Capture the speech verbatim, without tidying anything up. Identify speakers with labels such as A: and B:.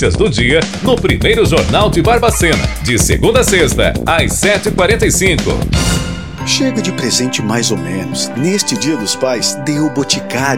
A: notícias do dia no primeiro Jornal de Barbacena, de segunda a sexta, às sete e quarenta e cinco.
B: Chega de presente mais ou menos. Neste Dia dos Pais, dê o Boticário.